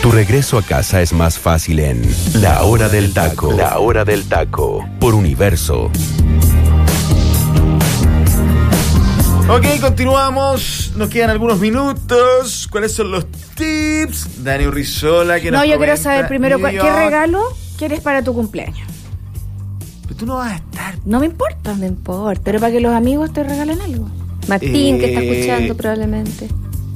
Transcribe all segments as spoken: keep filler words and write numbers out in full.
Tu regreso a casa es más fácil en La Hora del Taco. La Hora del Taco. Por Universo. Ok, continuamos. Nos quedan algunos minutos. ¿Cuáles son los tips? Dani Urrizola, que nos No, yo comenta. quiero saber primero New ¿qué York. regalo quieres para tu cumpleaños? Pero tú no vas a estar. No me importa. No importa. Pero para que los amigos te regalen algo. Martín, Eh, que está escuchando probablemente.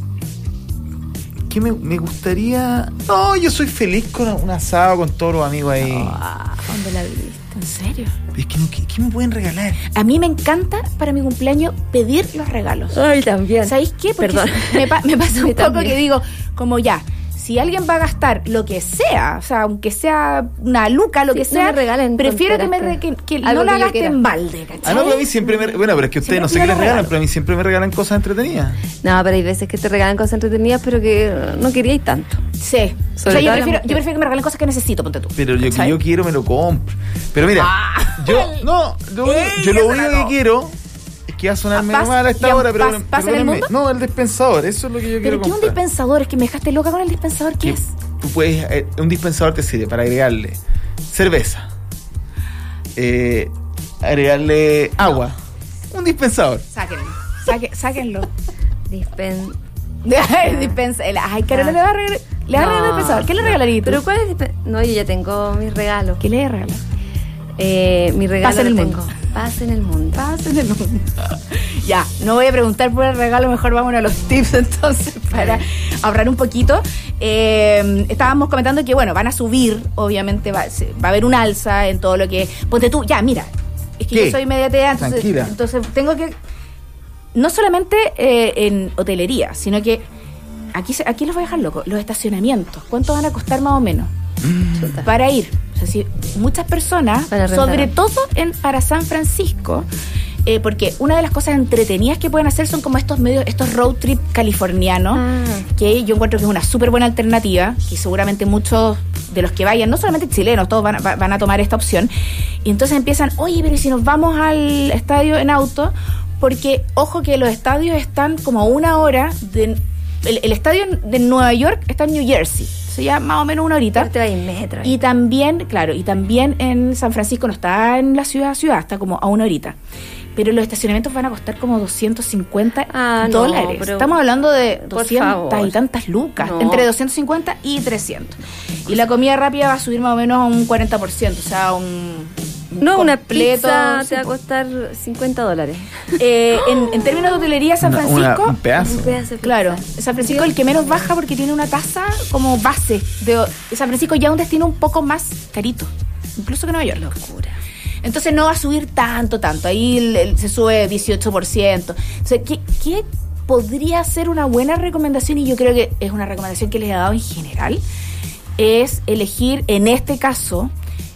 ¿Qué me, me gustaría? No, yo soy feliz con un asado con todos los amigos ahí. Ah, ¿dónde la viste? ¿En serio? Es que no, ¿qué, qué me pueden regalar? A mí me encanta para mi cumpleaños pedir los regalos. Ay, también. ¿Sabéis qué? Porque Perdón. Me, pa- me pasa un Sí, poco también. que digo, como ya, si alguien va a gastar lo que sea, o sea, aunque sea una luca, lo Sí, que no sea, me regalen prefiero que, me re- tonteras, que, que algo no la que yo gaste quiera. en balde, ¿cachai? Ah, no, pero a mí siempre me... Bueno, pero es que ustedes Siempre no sé qué pido les los regalan, regalos. pero a mí siempre me regalan cosas entretenidas. No, pero hay veces que te regalan cosas entretenidas, pero que no queríais tanto. Sí. O Sobre sea, yo todo prefiero, las yo prefiero que me regalen cosas que necesito, ponte tú. Pero yo que ¿cachai? yo quiero me lo compro. Pero mira, Ah, yo... el- No, lo único- yo lo Ella único se la que no. quiero... Es que va a sonar Ah, medio paz- mal a esta ya, hora, pero... paz- paz en el perdónenme. mundo. No, el dispensador, eso es lo que yo quiero Pero ¿qué es un comprar. dispensador? Es que me dejaste loca con el dispensador. ¿Qué Que es? Tú puedes... eh, un dispensador te sirve para agregarle cerveza, eh, agregarle agua. Un dispensador. Sáquenlo. Saque- sáquenlo. Dispen... El dispensa- el- Ay, Carolina le va a regalar, le va a regalar el dispensador. ¿Qué le no. regalaría tú? ¿Pero cuál es el dispen- No, yo ya tengo mis regalos. ¿Qué le regala? Eh, mi regalo Paz en lo el tengo. mundo. Paz en el mundo. Paz en el mundo. Ya, no voy a preguntar por el regalo, mejor vámonos a los tips entonces para ahorrar un poquito. Eh, estábamos comentando que, bueno, van a subir, obviamente va, se- va a haber un alza en todo lo que... Ponte tú, ya, mira, es que ¿Qué? yo soy mediatea, entonces, Tranquila. entonces tengo que... No solamente eh, en hotelería, sino que aquí, se- aquí los voy a dejar locos, los estacionamientos, ¿cuánto van a costar más o menos? Chuta. Para ir. O sea, si muchas personas, Para rentar. sobre todo en, para San Francisco, eh, porque una de las cosas entretenidas que pueden hacer son como estos medios, estos road trip californianos, Ah. que yo encuentro que es una súper buena alternativa, que seguramente muchos de los que vayan, no solamente chilenos, todos van a, va- van a tomar esta opción. Y entonces empiezan, oye, pero ¿y si nos vamos al estadio en auto? Porque, ojo que los estadios están como a una hora de... El, el estadio de Nueva York está en New Jersey, se llama más o menos una horita. Te va a ir metro. Y también, claro, y también en San Francisco no está en la ciudad ciudad, está como a una horita. Pero los estacionamientos van a costar como doscientos cincuenta Ah, no, dólares. pero- Estamos hablando de por doscientas favor. y tantas lucas, No. entre doscientos cincuenta y trescientos. Y la comida rápida va a subir más o menos a un cuarenta por ciento, o sea, un, un No, una completo, pizza sí, te va a po. costar cincuenta dólares. Eh, en, en términos de hotelería, San Una- Francisco... una- un pedazo. Un pedazo de Claro, pizza. San Francisco es el que menos baja porque tiene una tasa como base. De, San Francisco ya es un destino un poco más carito, incluso que Nueva York. Locura. Entonces no va a subir tanto, tanto. Ahí el- el- se sube dieciocho por ciento. O sea, ¿qué, qué podría ser una buena recomendación? Y yo creo que es una recomendación que les he dado en general. Es elegir, en este caso,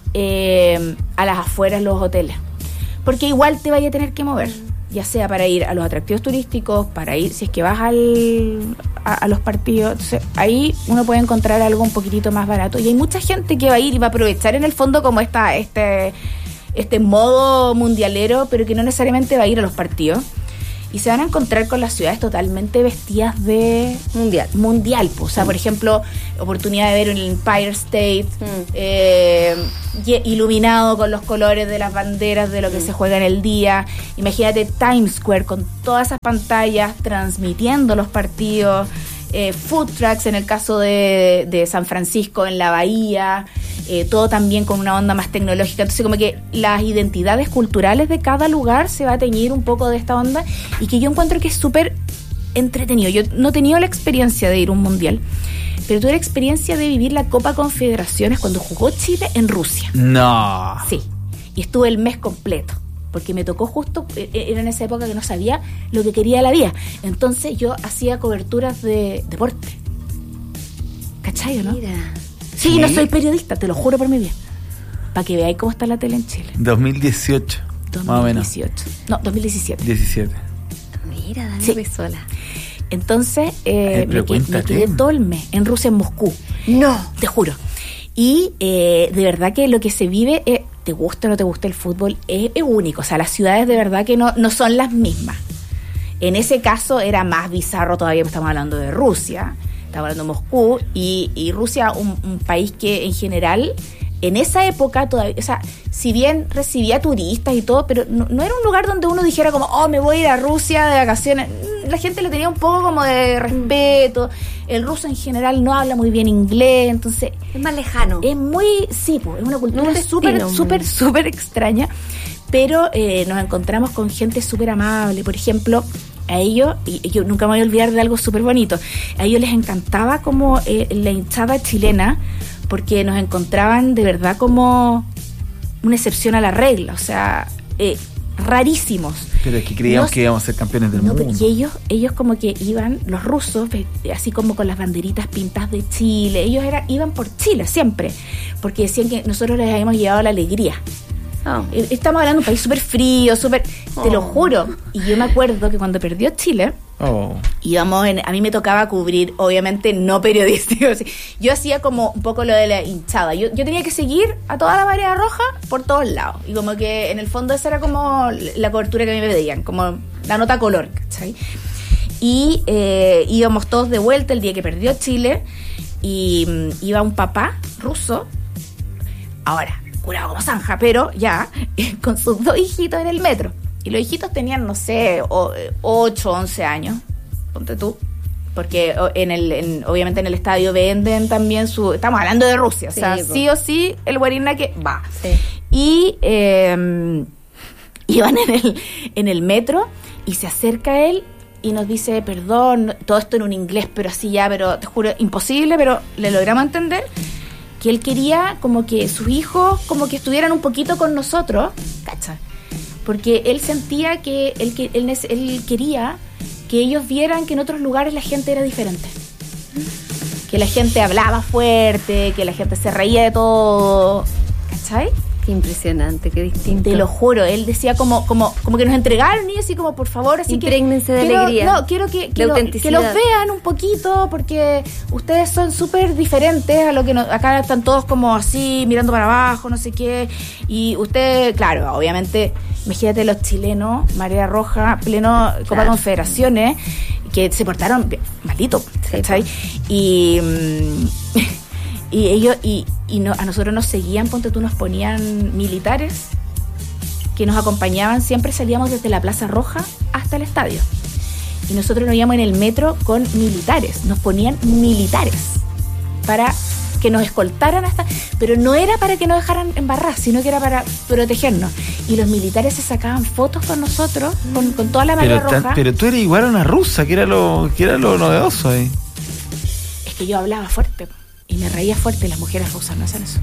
eh, a las afueras los hoteles. Porque igual te vaya a tener que mover. Ya sea para ir a los atractivos turísticos, para ir, si es que vas al, a, a los partidos. Entonces, ahí uno puede encontrar algo un poquitito más barato. Y hay mucha gente que va a ir y va a aprovechar en el fondo como esta, este, este modo mundialero, pero que no necesariamente va a ir a los partidos. Y se van a encontrar con las ciudades totalmente vestidas de Mundial. mundial. Pues. O sea, por ejemplo, oportunidad de ver el Empire State Mm. eh, ye- iluminado con los colores de las banderas de lo que se juega en el día. Imagínate Times Square con todas esas pantallas transmitiendo los partidos. Eh, food trucks en el caso de, de San Francisco, en la bahía. Eh, todo también con una onda más tecnológica. Entonces como que las identidades culturales de cada lugar se va a teñir un poco de esta onda y que yo encuentro que es súper entretenido. Yo no he tenido la experiencia de ir a un mundial, pero tuve la experiencia de vivir la Copa Confederaciones cuando jugó Chile en Rusia. No. Sí, y estuve el mes completo, porque me tocó justo, eh, era en esa época que no sabía lo que quería de la vida. Entonces yo hacía coberturas de deporte. ¿Cachai o no? Mira. Sí, ¿Sí? no soy periodista, te lo juro por mi vida. Para que veáis cómo está la tele en Chile. dos mil dieciocho, más o menos. dos mil dieciocho. No, dos mil diecisiete. diecisiete. Mira, Dani Sí. Rizola. Entonces, Eh, eh, pero me, que- me cuéntate. quedé todo el mes en Rusia, en Moscú. No. Te juro. Y eh, de verdad que lo que se vive, eh, te gusta o no te gusta el fútbol, es, es único. O sea, las ciudades de verdad que no, no son las mismas. En ese caso era más bizarro todavía, porque estamos hablando de Rusia. estaba hablando de Moscú, y, y Rusia, un, un país que en general, en esa época todavía, o sea, si bien recibía turistas y todo, pero no, no era un lugar donde uno dijera como, oh, me voy a ir a Rusia de vacaciones. La gente le tenía un poco como de respeto. El ruso en general no habla muy bien inglés, entonces... Es más lejano. Es muy, sí, pues, es una cultura Un súper, destino, súper, muy- súper extraña, pero eh, nos encontramos con gente súper amable. Por ejemplo, a ellos, y yo nunca me voy a olvidar de algo súper bonito, a ellos les encantaba como eh, la hinchada chilena, porque nos encontraban de verdad como una excepción a la regla, o sea, eh, rarísimos. Pero es que creíamos No- que íbamos a ser campeones del No, mundo. pero- y ellos, ellos como que iban, los rusos, ve- así como con las banderitas pintadas de Chile, ellos era, iban por Chile siempre, porque decían que nosotros les habíamos llevado la alegría. Oh. Eh, Estamos hablando de un país súper frío, súper, te lo Oh. juro. Y yo me acuerdo que cuando perdió Chile, Oh. íbamos en, a mí me tocaba cubrir, obviamente no periodístico, así. Yo hacía como un poco lo de la hinchada, yo, yo tenía que seguir a toda la marea roja por todos lados, y como que en el fondo esa era como la cobertura que a mí me pedían, como la nota color, ¿cachai? Y eh, íbamos todos de vuelta el día que perdió Chile, y mm, iba un papá ruso, ahora, curado como zanja, pero ya, con sus dos hijitos en el metro. Y los hijitos tenían, no sé, ocho, once años, ponte tú. Porque o, en el, en, obviamente en el estadio venden también su... Estamos hablando de Rusia, Sí, o sea, po. sí o sí, el Guarinaque va. Sí. Y eh, iban en el, en el metro y se acerca a él y nos dice, perdón, todo esto en un inglés, pero así ya, pero te juro, imposible, pero le logramos entender que él quería como que sus hijos como que estuvieran un poquito con nosotros, ¿cacha? Porque él sentía que él, que él, nece- él quería que ellos vieran que en otros lugares la gente era diferente. Que la gente hablaba fuerte, que la gente se reía de todo, ¿cachai? Qué impresionante, qué distinto. Te lo juro, él decía como como como que nos entregaron y así como por favor, así que Imprégnense de quiero- alegría, No, quiero que, que, de lo- autenticidad. que los vean un poquito porque ustedes son súper diferentes a lo que nos, acá están todos como así mirando para abajo, no sé qué, y usted, claro, obviamente, imagínate los chilenos, Marea Roja, pleno Copa Claro. Confederaciones, que se portaron bien, malito, ¿cachai? Y mm, y ellos y, y no, a nosotros nos seguían, ponte tú, nos ponían militares que nos acompañaban, siempre salíamos desde la Plaza Roja hasta el estadio y nosotros nos íbamos en el metro con militares, nos ponían militares para que nos escoltaran hasta, pero no era para que nos dejaran embarrar, sino que era para protegernos, y los militares se sacaban fotos con nosotros, con, con toda la marea Pero, tan- roja. pero tú eres igual a una rusa, que era lo, que era lo novedoso ahí. Es que yo hablaba fuerte y me reía fuerte, y las mujeres rusas no hacen eso.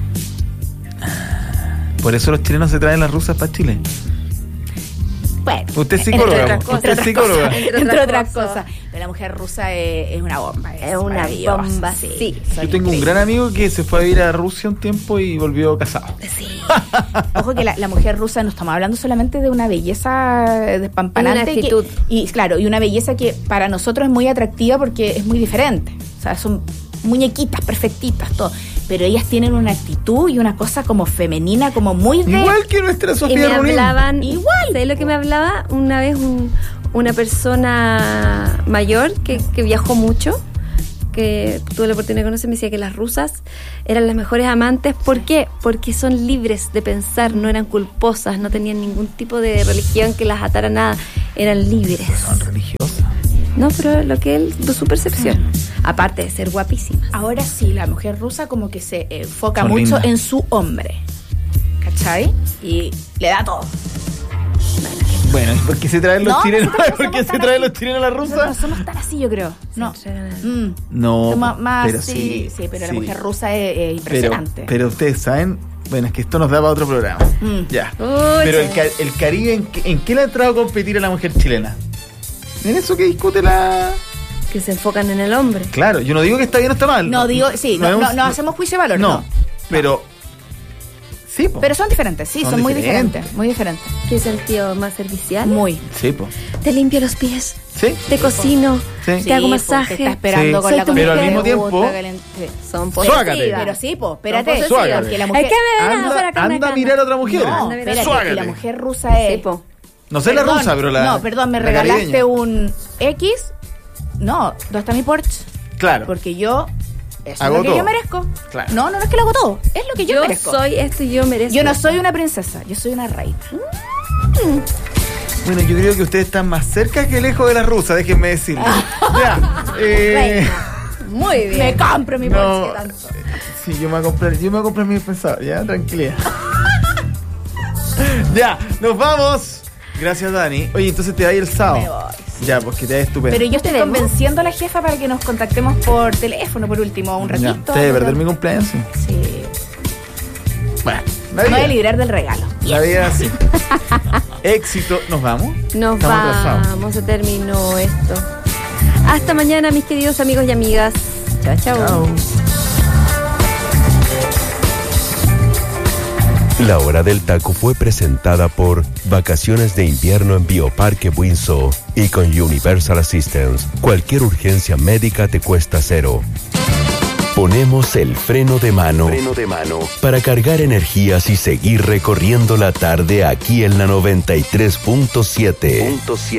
Por eso los chilenos se traen las rusas para Chile. Bueno, Usted es entre psicóloga, otras usted cosas, es psicóloga. Entre, Entre otras otras cosas. cosas. Pero la mujer rusa es, es una bomba. Es una maravillosa, bomba, sí. son Yo tengo un increíbles. gran amigo que se fue a vivir a Rusia un tiempo y volvió casado. Sí. Ojo que la, la mujer rusa, no estamos hablando solamente de una belleza despampanante. Y una actitud. que- y claro, y una belleza que para nosotros es muy atractiva porque es muy diferente. O sea, son muñequitas, perfectitas, todo. Pero ellas tienen una actitud y una cosa como femenina, como muy de... Igual que nuestra Y Sofía me Runín. hablaban, Igual, ¿sabes lo que me hablaba? Una vez un- una persona mayor que, que viajó mucho, que tuve la oportunidad de conocer, me decía que las rusas eran las mejores amantes. ¿Por qué? Porque son libres de pensar, no eran culposas, no tenían ningún tipo de religión que las atara a nada, eran libres. Son religiosas. No, pero lo que él, su percepción, aparte de ser guapísimas. ahora sí, la mujer rusa como que se enfoca Son mucho lindas. en su hombre. ¿Cachai? Y le da todo. Bueno, ¿y por qué se traen los No, chilenos? nosotros no ¿Por qué somos se tan traen así. los chilenos a la Nosotros no rusa? somos tan así, yo creo. No. Se entregan a- Mm. No, Somos más, pero sí, sí. sí, pero sí. la mujer rusa es, es Pero, impresionante. pero ustedes saben, bueno, es que esto nos da para otro programa. Mm. Ya. Uy, Pero el, sí. ca- el Caribe, ¿en qué, ¿en qué le ha entrado a competir a la mujer chilena? En eso que discute la... que se enfocan en el hombre. Claro, yo no digo que está bien o está mal. no digo, sí, no, es un- no, no hacemos juicio de valor, No, no. pero... Sí, po. Pero son diferentes, sí, son, Son muy diferentes. diferentes, muy diferentes. ¿Qué sentido más servicial? Muy. Sí, po. Te limpio los pies, Sí. te cocino, Sí. te hago Sí, masaje. pues, te está esperando Sí. con Soy la tu comida Pero al que mismo te gusta, tiempo- caliente. Son Suágate. posesivas. Pero sí, pues, espérate, Son posesivas. porque la Hay mujer... que ver Anda, afuera con una anda a cama. mirar a otra mujer. No, Anda, espérate, Suágate. y la mujer rusa es... Sí, po. No sé la Perdón, rusa, pero la... No, perdón, me la regalaste caribeña. un X. No, ¿dónde está mi Porsche? Claro. Porque yo... Eso Hago es lo que todo. yo merezco. Claro. No, no, no es que lo hago todo. Es lo que yo, Yo merezco. soy esto y yo merezco. Yo no soy una princesa, yo soy una reina. Bueno, yo creo que ustedes están más cerca que lejos de la rusa, déjenme decirlo. Ya. Eh, Reina. Muy bien. Me compro mi no, Porsche tanto. sí, yo me voy a comprar, yo me voy a comprar mi dispensador, ya, tranquilidad. Ya, nos vamos. Gracias, Dani. Oye, entonces te vas el sábado. Me voy. Ya, pues que te vaya estupendo. Pero yo estoy ¿Te vemos? convenciendo a la jefa para que nos contactemos por teléfono por último, un Ya, ratito. te debe perder mi cumpleaños. sí. Sí. Bueno, la Me voy a vida, librar del regalo. la vida es así. Éxito, ¿nos vamos? Nos Estamos atrasados. vamos, se terminó esto. Hasta mañana, mis queridos amigos y amigas. Chao, chao. Chao. La Hora del Taco fue presentada por Vacaciones de Invierno en Bioparque Windsor y con Universal Assistance. Cualquier urgencia médica te cuesta cero. Ponemos el freno de mano, freno de mano para cargar energías y seguir recorriendo la tarde aquí en la noventa y tres punto siete.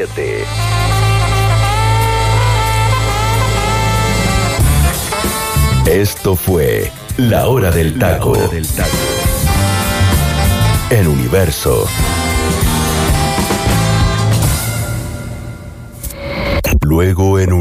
Esto fue La Hora del Taco. La Hora del Taco. En Universo. Luego en un